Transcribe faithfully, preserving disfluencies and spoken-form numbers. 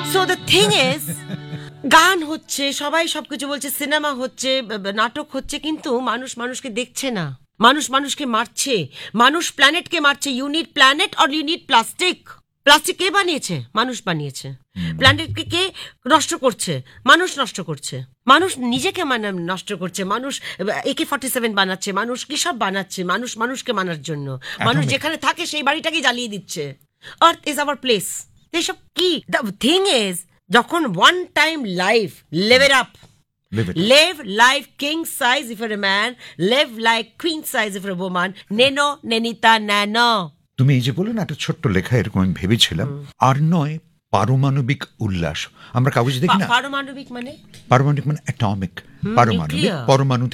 So the thing is, গান হচ্ছে, সবাই সবকিছু বলছে, সিনেমা হচ্ছে, নাটক হচ্ছে, কিন্তু মানুষ মানুষকে দেখছে না, মানুষ মানুষকে মারছে, মানুষ প্ল্যানেটকে মারছে। Unit planet or unit plastic? Plastic কে বানিয়েছে? মানুষ বানিয়েছে। প্ল্যানেটকে কে নষ্ট করছে? মানুষ নষ্ট করছে। মানুষ নিজেকে মানে নষ্ট করছে। মানুষ একে ফর্টি সেভেন বানাচ্ছে, মানুষ কি সব বানাচ্ছে মানুষ মানুষকে মানার জন্য। মানুষ যেখানে থাকে সেই বাড়িটাকে জ্বালিয়ে দিচ্ছে। Earth is our place. এসব কি? দ্য থিং ইজ, যখন one time life, leave it up. Live life king size if you're a man, live like queen size if you're a woman. Neno, nenita, nano. তুমি এই যে বলে না, একটা ছোট্ট লেখা এরকম আমি ভেবেছিলাম, আর নয় পারমাণবিক উল্লাস। আমরা কাগজে দেখি না, পারমাণবিক মানে পারমাণবিক মানে অ্যাটমিক, পারমাণবিক, পরমাণু